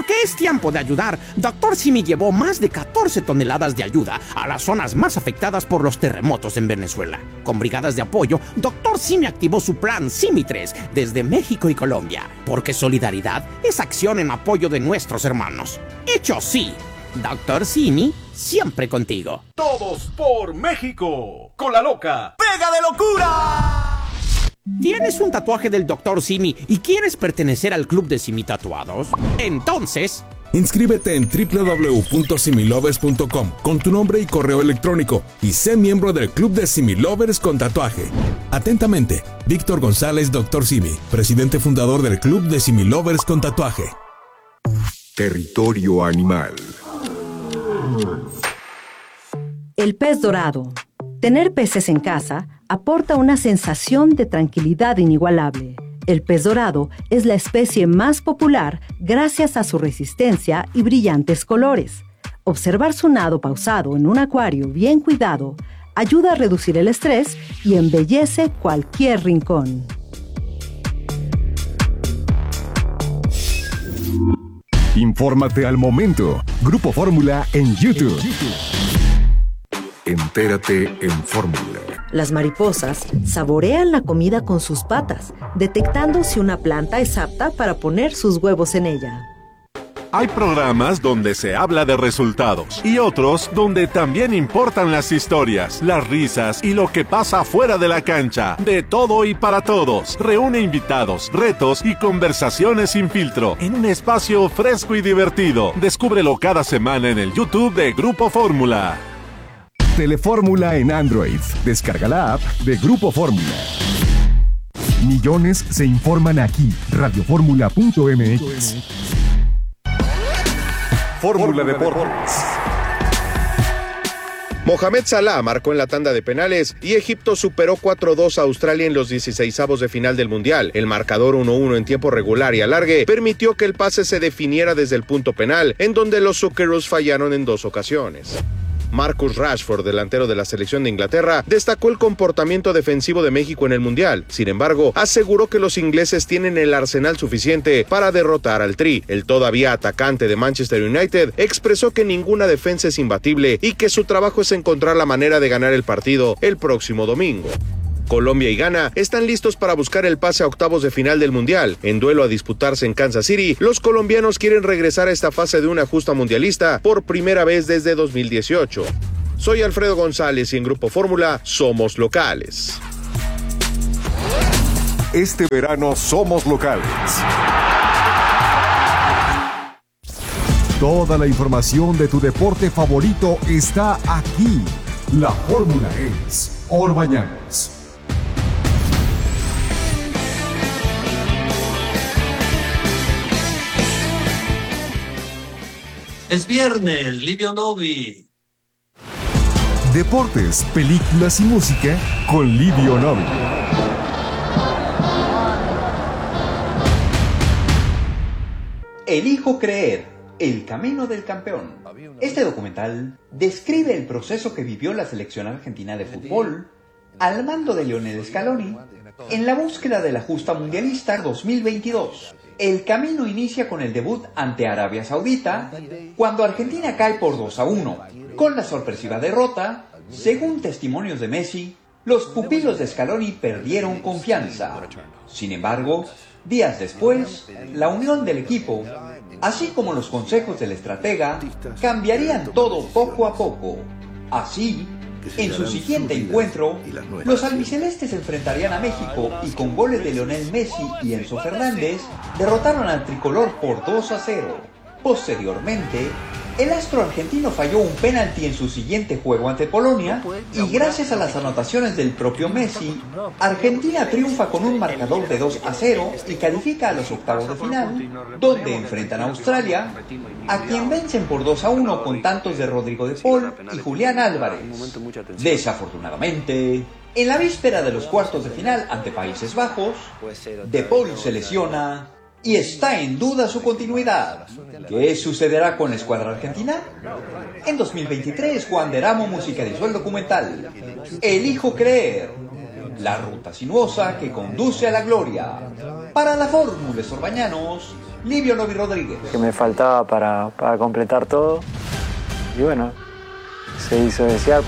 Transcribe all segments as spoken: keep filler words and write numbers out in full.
Porque es tiempo de ayudar, doctor Simi llevó más de catorce toneladas de ayuda a las zonas más afectadas por los terremotos en Venezuela. Con brigadas de apoyo, doctor Simi activó su plan Simi tres desde México y Colombia. Porque solidaridad es acción en apoyo de nuestros hermanos. Hecho sí, doctor Simi, siempre contigo. Todos por México, con la loca ¡Pega de Locura! ¿Tienes un tatuaje del doctor Simi y quieres pertenecer al club de Simi Tatuados? Entonces, inscríbete en doble u doble u doble u punto similovers punto com con tu nombre y correo electrónico y sé miembro del club de Similovers con tatuaje. Atentamente, Víctor González, doctor Simi, presidente fundador del club de Similovers con tatuaje. Territorio animal. El pez dorado. Tener peces en casa aporta una sensación de tranquilidad inigualable. El pez dorado es la especie más popular gracias a su resistencia y brillantes colores. Observar su nado pausado en un acuario bien cuidado ayuda a reducir el estrés y embellece cualquier rincón. Infórmate al momento. Grupo Fórmula en YouTube. Entérate en Fórmula. Las mariposas saborean la comida con sus patas, detectando si una planta es apta para poner sus huevos en ella. Hay programas donde se habla de resultados y otros donde también importan las historias, las risas y lo que pasa fuera de la cancha. De todo y para todos. Reúne invitados, retos y conversaciones sin filtro en un espacio fresco y divertido. Descúbrelo cada semana en el YouTube de Grupo Fórmula. Telefórmula en Android. Descarga la app de Grupo Fórmula. Millones se informan aquí. radioformula punto m x. Fórmula Deportes. Mohamed Salah marcó en la tanda de penales y Egipto superó cuatro dos a Australia en los dieciseisavos de final del Mundial. El marcador uno uno en tiempo regular y alargue permitió que el pase se definiera desde el punto penal, en donde los Socceroos fallaron en dos ocasiones. Marcus Rashford, delantero de la selección de Inglaterra, destacó el comportamiento defensivo de México en el Mundial. Sin embargo, aseguró que los ingleses tienen el arsenal suficiente para derrotar al Tri. El todavía atacante de Manchester United expresó que ninguna defensa es imbatible y que su trabajo es encontrar la manera de ganar el partido el próximo domingo. Colombia y Ghana están listos para buscar el pase a octavos de final del Mundial. En duelo a disputarse en Kansas City, los colombianos quieren regresar a esta fase de una justa mundialista por primera vez desde dos mil dieciocho. Soy Alfredo González y en Grupo Fórmula somos locales. Este verano somos locales. Toda la información de tu deporte favorito está aquí. La fórmula es Orbañanos. Es viernes, Livio Novi. Deportes, películas y música con Livio Novi. Elijo creer, el camino del campeón. Este documental describe el proceso que vivió la selección argentina de fútbol al mando de Lionel Scaloni en la búsqueda de la justa mundialista dos mil veintidós. El camino inicia con el debut ante Arabia Saudita, cuando Argentina cae por dos a uno. Con la sorpresiva derrota, según testimonios de Messi, los pupilos de Scaloni perdieron confianza. Sin embargo, días después, la unión del equipo, así como los consejos del estratega, cambiarían todo poco a poco. Así, en su siguiente encuentro, los albicelestes enfrentarían a México y con goles de Lionel Messi y Enzo Fernández, derrotaron al tricolor por dos a cero. Posteriormente, el astro argentino falló un penalti en su siguiente juego ante Polonia y gracias a las anotaciones del propio Messi, Argentina triunfa con un marcador de dos a cero y califica a los octavos de final, donde enfrentan a Australia, a quien vencen por dos a uno con tantos de Rodrigo de Paul y Julián Álvarez. Desafortunadamente, en la víspera de los cuartos de final ante Países Bajos, de Paul se lesiona y está en duda su continuidad. ¿Qué sucederá con la escuadra argentina? En dos mil veintitrés, Juan Deramo musicalizó el documental Elijo creer, la ruta sinuosa que conduce a la gloria. Para la Fórmula Orbañanos, Livio Novi Rodríguez. Que me faltaba para, para completar todo. Y bueno, se hizo desear.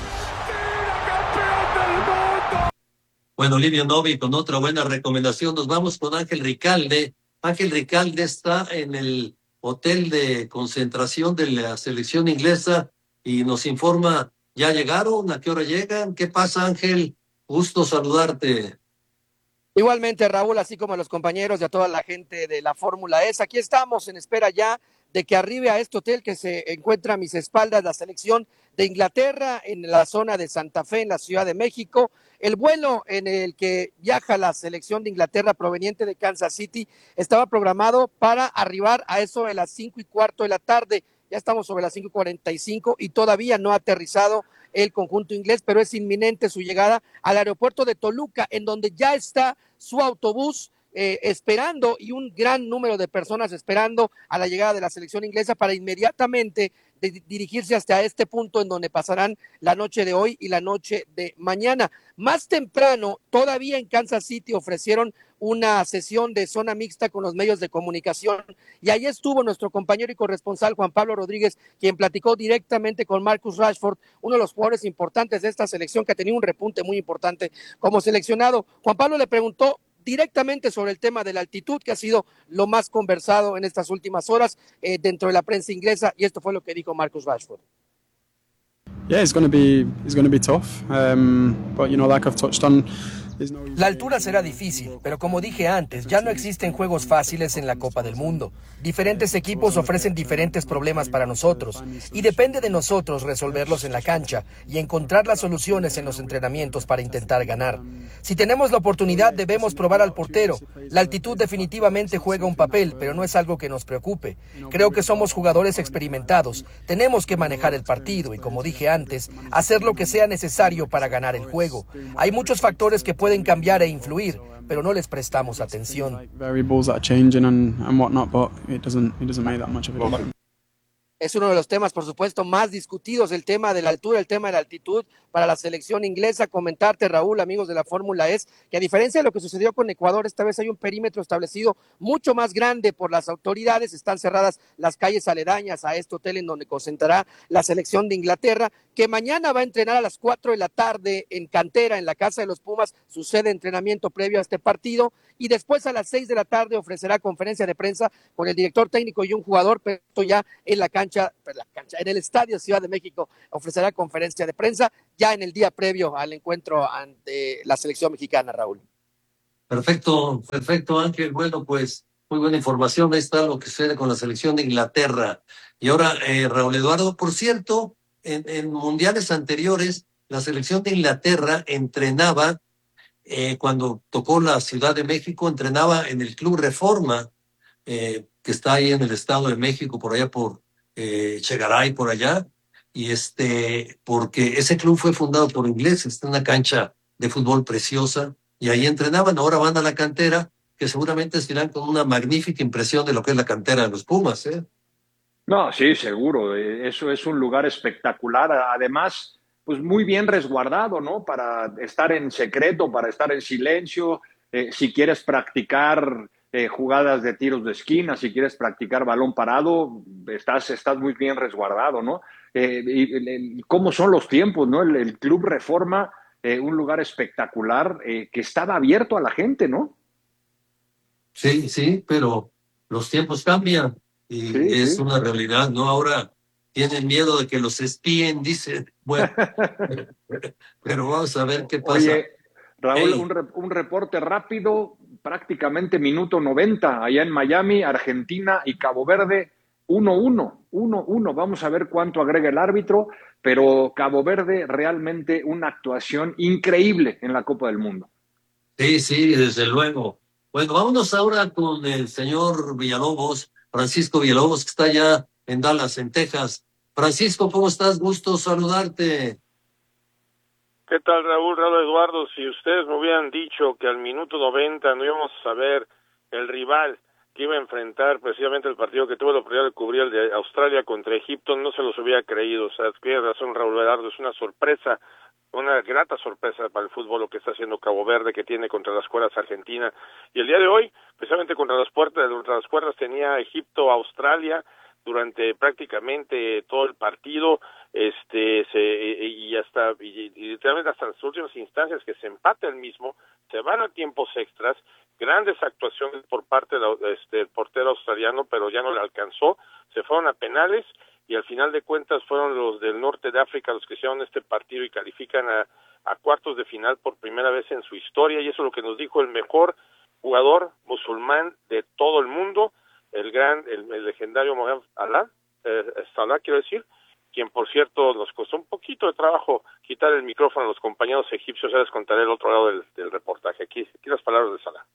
Bueno, Livio Novi con otra buena recomendación. Nos vamos con Ángel Ricalde. Ángel Ricalde está en el hotel de concentración de la selección inglesa y nos informa, ¿ya llegaron? ¿A qué hora llegan? ¿Qué pasa, Ángel? Gusto saludarte. Igualmente, Raúl, así como a los compañeros y a toda la gente de la Fórmula E. Aquí estamos en espera ya de que arribe a este hotel que se encuentra a mis espaldas la selección de Inglaterra en la zona de Santa Fe, en la Ciudad de México. El vuelo en el que viaja la selección de Inglaterra proveniente de Kansas City estaba programado para arribar a eso de las cinco y cuarto de la tarde. Ya estamos sobre las cinco y cuarenta y cinco y todavía no ha aterrizado el conjunto inglés, pero es inminente su llegada al aeropuerto de Toluca, en donde ya está su autobús eh, esperando y un gran número de personas esperando a la llegada de la selección inglesa para inmediatamente de dirigirse hasta este punto en donde pasarán la noche de hoy y la noche de mañana. Más temprano, todavía en Kansas City ofrecieron una sesión de zona mixta con los medios de comunicación y ahí estuvo nuestro compañero y corresponsal Juan Pablo Rodríguez, quien platicó directamente con Marcus Rashford, uno de los jugadores importantes de esta selección que ha tenido un repunte muy importante como seleccionado. Juan Pablo le preguntó directamente sobre el tema de la altitud, que ha sido lo más conversado en estas últimas horas eh, dentro de la prensa inglesa, y esto fue lo que dijo Marcus Rashford. Yeah, it's going to be it's going to be tough, um, but you know, like I've touched on. La altura será difícil, pero como dije antes, ya no existen juegos fáciles en la Copa del Mundo. Diferentes equipos ofrecen diferentes problemas para nosotros y depende de nosotros resolverlos en la cancha y encontrar las soluciones en los entrenamientos para intentar ganar. Si tenemos la oportunidad, debemos probar al portero. La altitud definitivamente juega un papel, pero no es algo que nos preocupe. Creo que somos jugadores experimentados. Tenemos que manejar el partido y, como dije antes, hacer lo que sea necesario para ganar el juego. Hay muchos factores que pueden pueden cambiar e influir, pero no les prestamos atención. Es uno de los temas, por supuesto, más discutidos, el tema de la altura, el tema de la altitud para la selección inglesa. Comentarte, Raúl, amigos de la Fórmula E, que a diferencia de lo que sucedió con Ecuador, esta vez hay un perímetro establecido mucho más grande por las autoridades. Están cerradas las calles aledañas a este hotel en donde concentrará la selección de Inglaterra, que mañana va a entrenar a las cuatro de la tarde en Cantera, en la Casa de los Pumas, su sede de entrenamiento previo a este partido, y después a las seis de la tarde ofrecerá conferencia de prensa con el director técnico y un jugador, pero esto ya en la cancha, la cancha, en el Estadio Ciudad de México ofrecerá conferencia de prensa ya en el día previo al encuentro ante la selección mexicana, Raúl. Perfecto, perfecto, Ángel. Bueno, pues muy buena información. Ahí está lo que sucede con la selección de Inglaterra. Y ahora, eh, Raúl Eduardo, por cierto, en, en mundiales anteriores, la selección de Inglaterra entrenaba, eh, cuando tocó la Ciudad de México, entrenaba en el Club Reforma, eh, que está ahí en el Estado de México, por allá por eh, Chegaray, por allá, y este, porque ese club fue fundado por ingleses, está en una cancha de fútbol preciosa, y ahí entrenaban. Ahora van a la cantera, que seguramente se irán con una magnífica impresión de lo que es la cantera de los Pumas, ¿eh? No, sí, seguro. Eso es un lugar espectacular. Además, pues muy bien resguardado, ¿no? Para estar en secreto, para estar en silencio. Eh, si quieres practicar eh, jugadas de tiros de esquina, si quieres practicar balón parado, estás, estás muy bien resguardado, ¿no? Eh, y, y cómo son los tiempos, ¿no? El, el Club Reforma, eh, un lugar espectacular eh, que estaba abierto a la gente, ¿no? Sí, sí, pero los tiempos cambian. Y sí, es sí. una realidad, ¿no? Ahora tienen miedo de que los espíen, dicen. Bueno, pero vamos a ver qué pasa. Oye, Raúl, hey. un, re, un reporte rápido, prácticamente minuto noventa, allá en Miami, Argentina y Cabo Verde, uno uno, uno uno. Vamos a ver cuánto agrega el árbitro, pero Cabo Verde realmente una actuación increíble en la Copa del Mundo. Sí, sí, desde luego. Bueno, vámonos ahora con el señor Villalobos, Francisco Villalobos, que está allá en Dallas, en Texas. Francisco, ¿cómo estás? Gusto saludarte. ¿Qué tal, Raúl? Raúl Eduardo, si ustedes me hubieran dicho que al minuto noventa no íbamos a saber el rival que iba a enfrentar precisamente el partido que tuve la oportunidad de cubrir, el de Australia contra Egipto, no se los hubiera creído. O sea, tienes razón, Raúl Eduardo, es una sorpresa una grata sorpresa para el fútbol lo que está haciendo Cabo Verde, que tiene contra las cuerdas Argentina, y el día de hoy, precisamente contra las puertas, contra las cuerdas tenía Egipto, Australia, durante prácticamente todo el partido, este se y hasta y, y literalmente hasta las últimas instancias que se empata el mismo, se van a tiempos extras, grandes actuaciones por parte del este, portero australiano, pero ya no le alcanzó, se fueron a penales, y al final de cuentas fueron los del norte de África los que hicieron este partido y califican a, a cuartos de final por primera vez en su historia, y eso es lo que nos dijo el mejor jugador musulmán de todo el mundo, el gran, el, el legendario Mohamed Salah, eh, Salah quiero decir, quien por cierto nos costó un poquito de trabajo quitar el micrófono a los compañeros egipcios, ya les contaré el otro lado del, del reportaje, aquí, aquí las palabras de Salah.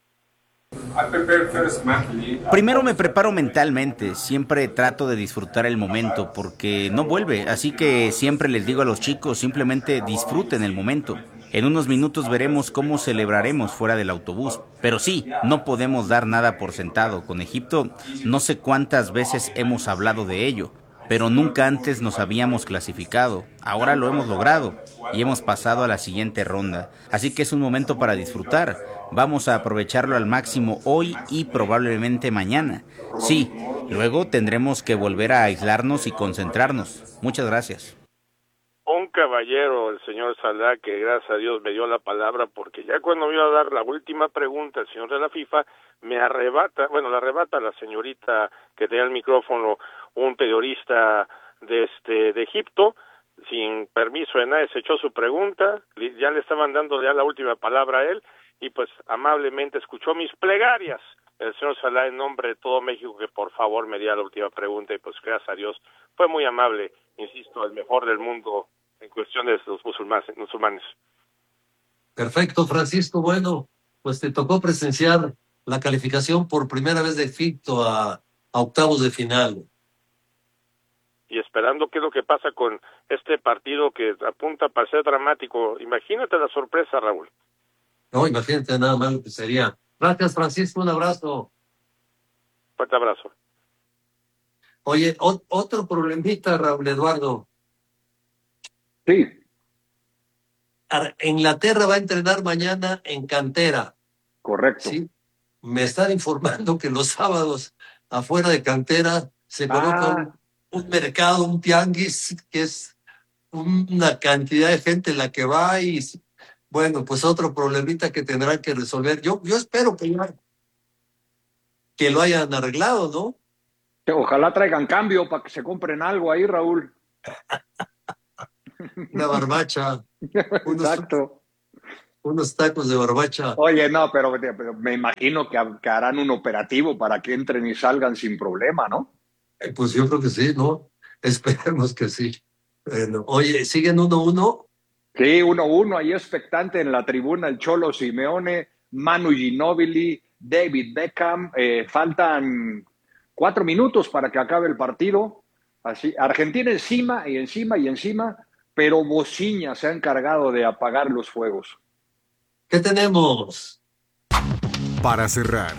Primero me preparo mentalmente, siempre trato de disfrutar el momento porque no vuelve, así que siempre les digo a los chicos, simplemente disfruten el momento. En unos minutos veremos cómo celebraremos fuera del autobús, pero sí, no podemos dar nada por sentado. Con Egipto no sé cuántas veces hemos hablado de ello, pero nunca antes nos habíamos clasificado. Ahora lo hemos logrado y hemos pasado a la siguiente ronda, así que es un momento para disfrutar. Vamos a aprovecharlo al máximo hoy y probablemente mañana. Sí, luego tendremos que volver a aislarnos y concentrarnos. Muchas gracias. Un caballero, el señor Salah, que gracias a Dios me dio la palabra, porque ya cuando me iba a dar la última pregunta el señor de la FIFA, me arrebata, bueno, la arrebata la señorita que tenía el micrófono, un periodista de este de Egipto, sin permiso de nadie, se echó su pregunta, ya le estaban dando ya la última palabra a él, y pues amablemente escuchó mis plegarias el señor Salah en nombre de todo México, que por favor me diera la última pregunta, y pues gracias a Dios fue muy amable, insisto, el mejor del mundo en cuestión de los musulmanes, musulmanes. Perfecto, Francisco. Bueno, pues te tocó presenciar la calificación por primera vez de Egipto a, a octavos de final. Y esperando qué es lo que pasa con este partido que apunta para ser dramático. Imagínate la sorpresa, Raúl. No, imagínate nada más lo que sería. Gracias, Francisco, un abrazo. Fuerte abrazo. Oye, o, otro problemita, Raúl Eduardo. Sí. Inglaterra va a entrenar mañana en cantera. Correcto. Sí. Me están informando que los sábados afuera de cantera se coloca ah. un, un mercado, un tianguis, que es una cantidad de gente la que va y, bueno, pues otro problemita que tendrán que resolver. Yo, yo espero que, que lo hayan arreglado, ¿no? Ojalá traigan cambio para que se compren algo ahí, Raúl. Una barbacha. Unos, Exacto. Unos tacos de barbacha. Oye, no, pero, pero me imagino que, que harán un operativo para que entren y salgan sin problema, ¿no? Eh, pues yo creo que sí, ¿no? Esperemos que sí. Bueno, oye, ¿siguen uno uno? Sí, uno uno, ahí expectante en la tribuna el Cholo Simeone, Manu Ginóbili, David Beckham, eh, faltan cuatro minutos para que acabe el partido, así, Argentina encima y encima y encima, pero Bociña se ha encargado de apagar los fuegos. ¿Qué tenemos? Para cerrar.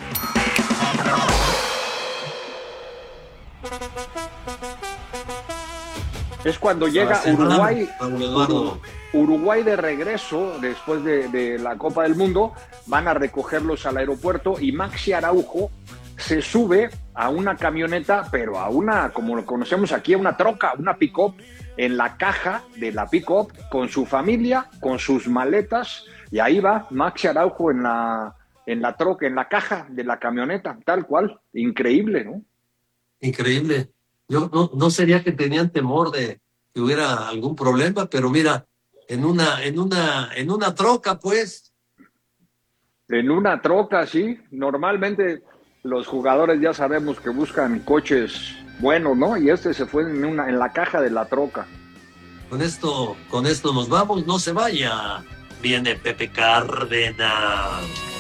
Es cuando llega Uruguay, Uruguay de regreso después de, de la Copa del Mundo, van a recogerlos al aeropuerto y Maxi Araujo se sube a una camioneta, pero a una, como lo conocemos aquí, a una troca, una pick-up, en la caja de la pick-up, con su familia, con sus maletas, y ahí va Maxi Araujo en la, en la troca, en la caja de la camioneta, tal cual. Increíble, ¿no? Increíble. Yo no, no sería que tenían temor de que hubiera algún problema, pero mira, en una, en una, en una troca, pues. En una troca, sí. Normalmente los jugadores ya sabemos que buscan coches buenos, ¿no? Y este se fue en una, en la caja de la troca. Con esto, con esto nos vamos, no se vaya. Viene Pepe Cárdenas.